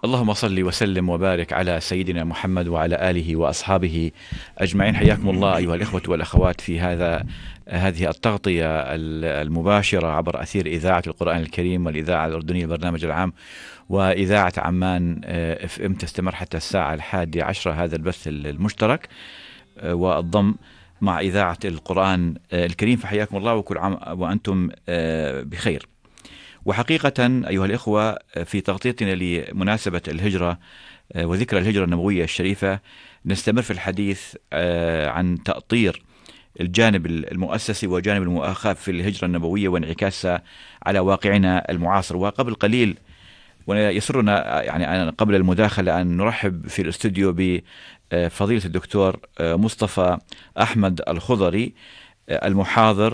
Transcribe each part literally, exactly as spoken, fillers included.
اللهم صل وسلم وبارك على سيدنا محمد وعلى آله وأصحابه أجمعين. حياكم الله أيها الإخوة والأخوات في هذا هذه التغطية المباشرة عبر أثير إذاعة القرآن الكريم والإذاعة الأردنية البرنامج العام وإذاعة عمان اف ام. تستمر حتى الساعة الحادية عشرة هذا البث المشترك والضم مع إذاعة القرآن الكريم. فحياكم الله وكل عام وأنتم بخير. وحقيقة أيها الإخوة، في تغطيتنا لمناسبة الهجرة وذكرى الهجرة النبوية الشريفة نستمر في الحديث عن تأطير الجانب المؤسسي وجانب المؤاخاة في الهجرة النبوية وانعكاسها على واقعنا المعاصر. وقبل قليل ويسرنا يعني قبل المداخلة أن نرحب في الاستوديو بفضيلة الدكتور مصطفى أحمد الخضري، المحاضر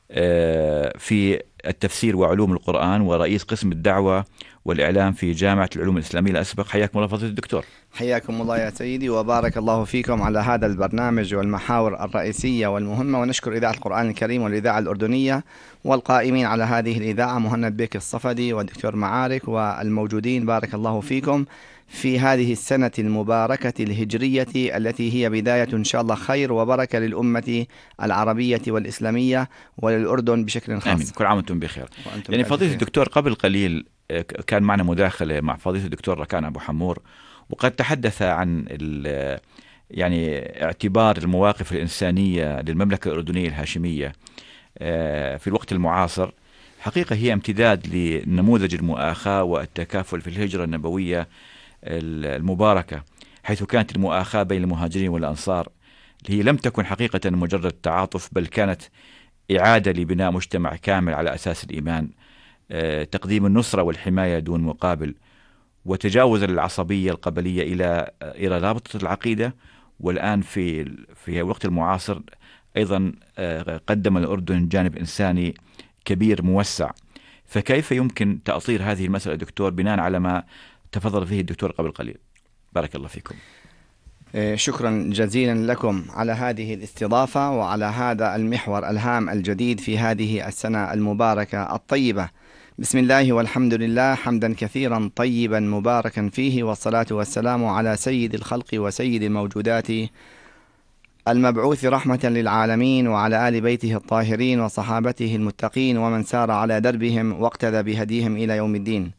في التفسير وعلوم القرآن ورئيس قسم الدعوة والإعلام في جامعة العلوم الإسلامية الأسبق. حياكم الله فضيلة الدكتور. حياكم الله يا سيدي وبارك الله فيكم على هذا البرنامج والمحاور الرئيسية والمهمة، ونشكر إذاعة القرآن الكريم والإذاعة الأردنية والقائمين على هذه الإذاعة مهند بيك الصفدي والدكتور معارك والموجودين. بارك الله فيكم في هذه السنة المباركة الهجرية التي هي بداية إن شاء الله خير وبركة للأمة العربية والإسلامية وللأردن بشكل خاص. آمين. كل عام وأنتم بخير. يعني فضيلة الدكتور، قبل قليل كان معنا مداخلة مع فضيلة الدكتور ركان أبو حمور، وقد تحدث عن يعني اعتبار المواقف الإنسانية للمملكة الأردنية الهاشمية في الوقت المعاصر. حقيقة هي امتداد لنموذج المؤاخاة والتكافل في الهجرة النبوية المباركة، حيث كانت المؤاخاة بين المهاجرين والأنصار هي لم تكن حقيقة مجرد تعاطف، بل كانت إعادة لبناء مجتمع كامل على أساس الإيمان، تقديم النصرة والحماية دون مقابل، وتجاوز العصبية القبلية إلى إلى رابطة العقيدة. والآن في في الوقت المعاصر أيضا قدم الأردن جانب إنساني كبير موسع. فكيف يمكن تأطير هذه المسألة دكتور بناء على ما تفضل فيه الدكتور قبل قليل؟ بارك الله فيكم. شكرا جزيلا لكم على هذه الاستضافة وعلى هذا المحور الهام الجديد في هذه السنة المباركة الطيبة. بسم الله والحمد لله، حمدا كثيرا طيبا مباركا فيه، والصلاة والسلام على سيد الخلق وسيد الموجودات المبعوث رحمة للعالمين، وعلى آل بيته الطاهرين وصحابته المتقين ومن سار على دربهم واقتدى بهديهم إلى يوم الدين.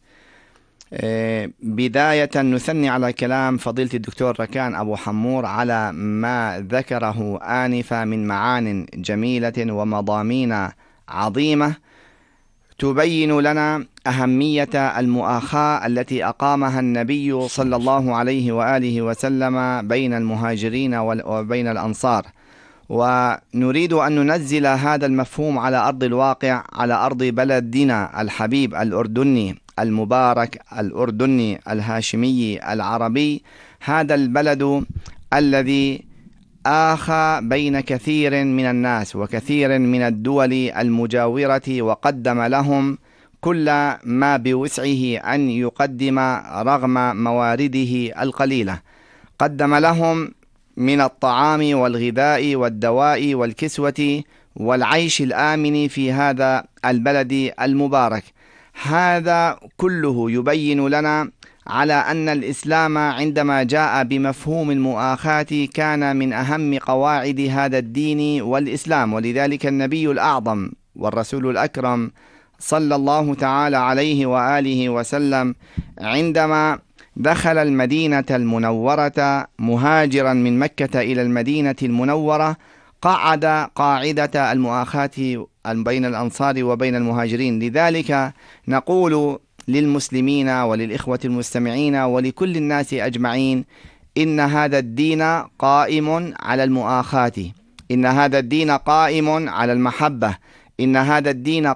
بداية نثني على كلام فضيلة الدكتور ركان أبو حمور على ما ذكره آنفا من معان جميلة ومضامين عظيمة تبين لنا أهمية المؤاخاة التي أقامها النبي صلى الله عليه وآله وسلم بين المهاجرين وبين الأنصار، ونريد أن ننزل هذا المفهوم على أرض الواقع، على أرض بلدنا الحبيب الأردني المبارك، الأردني الهاشمي العربي، هذا البلد الذي آخى بين كثير من الناس وكثير من الدول المجاورة، وقدم لهم كل ما بوسعه أن يقدم رغم موارده القليلة. قدم لهم من الطعام والغذاء والدواء والكسوة والعيش الآمن في هذا البلد المبارك. هذا كله يبين لنا على أن الإسلام عندما جاء بمفهوم المؤاخاة كان من أهم قواعد هذا الدين والإسلام. ولذلك النبي الأعظم والرسول الأكرم صلى الله تعالى عليه وآله وسلم عندما دخل المدينة المنورة مهاجرا من مكة إلى المدينة المنورة قعد قاعدة المؤاخاة بين الأنصار وبين المهاجرين. لذلك نقول للمسلمين وللإخوة المستمعين ولكل الناس أجمعين إن هذا الدين قائم على المؤاخاة، إن هذا الدين قائم على المحبة، إن هذا الدين